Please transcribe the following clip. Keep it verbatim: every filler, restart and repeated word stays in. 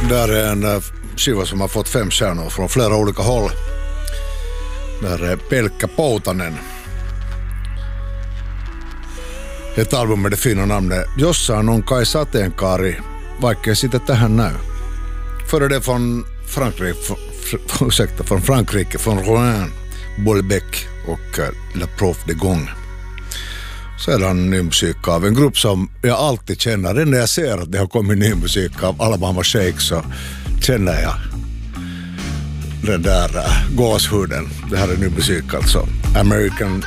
Där är en uh, skiva som har fått fem stjärnor från flera olika håll. Där är Pelkkä Poutanen. Ett album med det fina namnet Jossain on kai sateenkaari, vaikkei sitä tähän näy. Före det från Frankrike, fr- ursäkta, från Frankrike, från Rouen, Bolbec och uh, La Prof de Gong. Sedan ny musik av en grupp som jag alltid känner. När jag ser att det har kommit ny musik av Alabama Shake så känner jag den där uh, gåshuden. Det här är ny musik alltså. American